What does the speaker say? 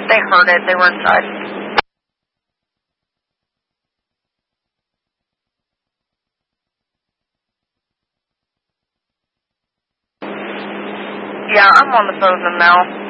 They heard it. They were inside. Yeah, I'm on the phone with them now.